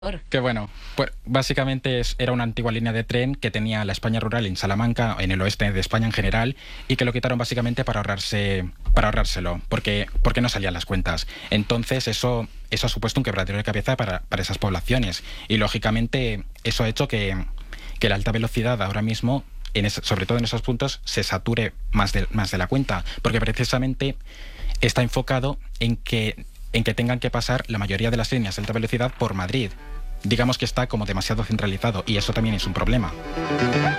Qué bueno. Pues básicamente era una antigua línea de tren que tenía la España rural en Salamanca, en el oeste de España en general, y que lo quitaron básicamente para ahorrárselo, porque no salían las cuentas. Entonces eso ha supuesto un quebradero de cabeza para esas poblaciones. Y lógicamente eso ha hecho que la alta velocidad ahora mismo, sobre todo en esos puntos, se sature más de la cuenta, porque precisamente está enfocado en que tengan que pasar la mayoría de las líneas de alta velocidad por Madrid. Digamos que está como demasiado centralizado y eso también es un problema.